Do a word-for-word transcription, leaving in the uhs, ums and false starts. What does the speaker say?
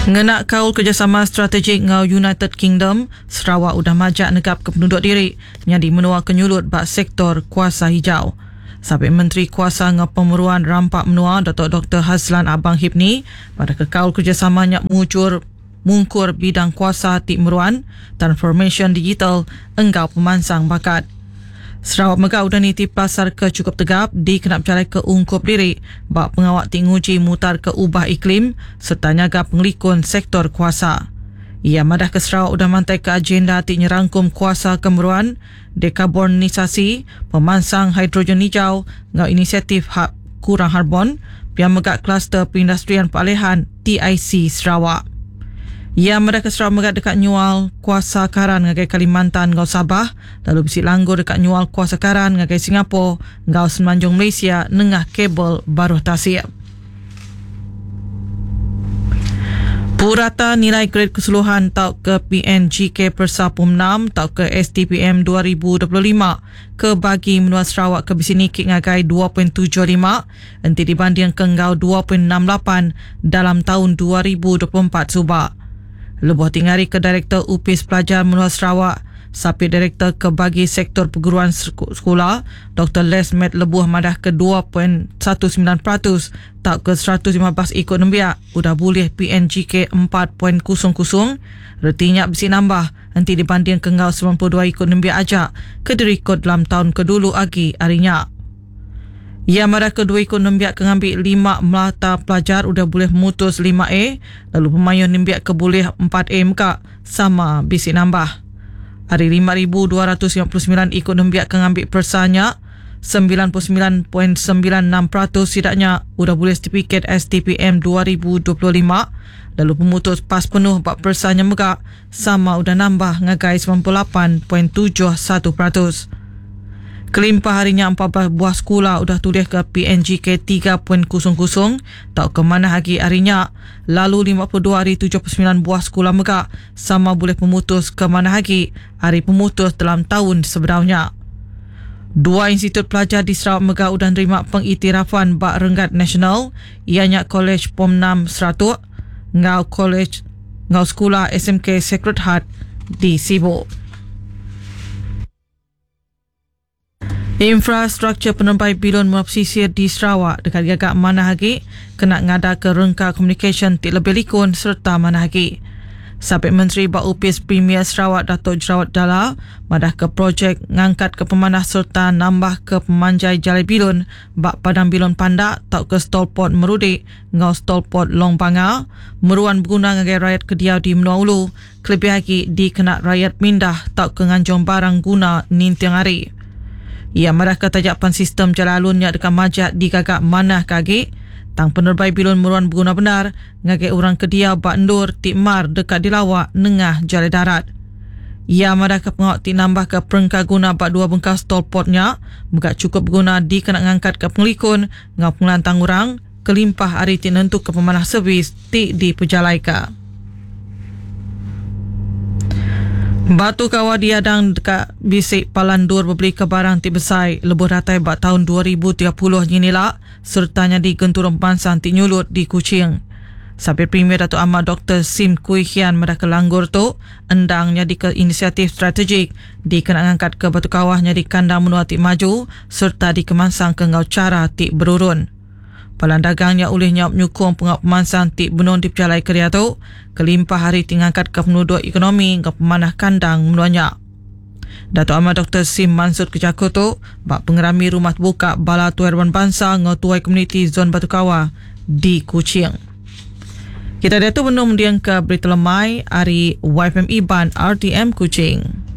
Ngenak kaul kerjasama strategik ngau United Kingdom, Sarawak udah majak negap ke penduduk diri yang dimenua kenyulut bak sektor kuasa hijau. Sabit Menteri Kuasa ngau Pemeruan Rampak Menua Datuk Doktor Hazlan Abang Hibni pada kekaul kerjasamanya mujur mungkur bidang kuasa tik meruan, transformation digital, enggau pemansang bakat. Sarawak Megah udah niti pasar ke cukup tegap di kenap jalan ke ungkup diri bak pengawak tik nguji mutar ke ubah iklim serta nyaga pengelikun sektor kuasa. Ia madah ke Sarawak udah mantai ke agenda tik nyerangkum kuasa kemeruan, dekarbonisasi, pemansang hidrogen hijau, ngau inisiatif hak kurang karbon, pian megak kluster perindustrian pealihan T I C Sarawak. Ia mereka Sarawak megat dekat nyual kuasa karan ngagai Kalimantan ngau Sabah, lalu bisik langgur dekat nyual kuasa karan ngagai Singapura ngau Semenanjung Malaysia nengah kabel baruh tasik. Purata nilai grade keseluruhan tau ke P N G K Persa Pumnam tau ke S T P M dua ribu dua puluh lima ke bagi menua Sarawak ke bisini kik ngagai dua perpuluhan tujuh lima enti dibanding ke ngau dua perpuluhan enam lapan dalam tahun dua ribu dua puluh empat subak. Lebuh tingari ke Direktur U P I S Pelajar Menua Sarawak, sapi Direktur ke bagi sektor perguruan sekolah, Doktor Lesmet lebuh madah ke dua perpuluhan sembilan belas peratus tak ke seratus lima belas ikut nembiak, udah boleh P N G K empat perpuluhan kosong kosong, retinya besi nambah, nanti dibanding ke ngau sembilan puluh dua ikut nembiak ajak, ke dirikut dalam tahun kedulu agi harinya. Ia madah kedua ikut nembiak ke ngambil lima melata pelajar udah boleh memutus lima A, lalu pemayun nembiak ke boleh empat A muka, sama bisi nambah. Hari lima ribu dua ratus lima puluh sembilan ikut nembiak ke ngambil persanya, sembilan puluh sembilan perpuluhan sembilan enam peratus tidaknya udah boleh sertifikat S T P M dua ribu dua puluh lima, lalu pemutus pas penuh bak persanya muka, sama udah nambah ngagai sembilan puluh lapan perpuluhan tujuh satu peratus. Kelimpah harinya empat belas buah sekolah udah tulis ke P N G K tiga perpuluhan kosong kosong, tak ke mana lagi harinya. Lalu lima puluh dua hari tujuh puluh sembilan buah sekolah megak, sama boleh pemutus ke mana lagi hari pemutus dalam tahun sebenarnya. Dua institut pelajar di Sarawak Megah udah nerima pengiktirafan bak renggat nasional, ianya College Pomnam Seratuk, ngau College ngau sekolah S M K Sacred Heart di Sibu. Infrastruktur penempai bilon pesisir di Sarawak dekat gagak Manahagi kena ngada ke rengka komunikasi tik lebih likun serta Manahagi. Sabit Menteri Bak U P I S Premier Sarawak Datuk Jerawat Dalla madah ke projek ngangkat ke pemanah serta nambah ke pemanjai jalai bilon bak padang bilon pandak tak ke stolpot Merudik ngau stolpot Long Banga meruan berguna ngagai rakyat Kediau di Menua Ulu, kelebih lagi dikena rakyat mindah tak ke nganjong barang guna nintiang hari. Ia madah ke tajapan sistem jalan alunnya dekat majak di gagak Manah Kagi, tang penerbai bilon meruan berguna benar ngagai orang Kediau bak endur tikmar dekat dilawak nengah jalan darat. Ia madah ke pengawak tik nambah ke perengka guna bak dua bengkas tolpotnya, megak cukup berguna di kena ngangkat ke pengelikun ngau pengelantang orang, kelimpah hari tik nentu ke pemanah servis tik di Pejalaika. Batu kawah diadang dekat bisik Palandur berbeli ke barang tik besai lebuh ratai bak tahun dua ribu tiga puluh nyinilak sertanya di genturung pemansang tik nyulut di Kuching. Sabit Premier Datuk Ahmad Doktor Sim Kui Hian madah ke langgur tu endangnya di ke inisiatif strategik di kena ngangkat ke batu kawahnya di kandang menua tik maju serta di kemansang ke ngau cara tik berurun. Palan dagangnya oleh nyawab nyukung pengap pemansang tik benon di Pecalai Keria tu, kelimpah hari tingangkat ke penduduk ekonomi ke pemanah kandang menuanya. Datuk Ahmad Doktor Sim Mansud Kejaku tu, bak pengerami rumah terbuka Bala Tuan Bangsa ngau tuai komuniti zon Batu Kawah di Kuching. Kita dah tu benar mendiang ke berita lemai hari Y F M Iban R T M Kuching.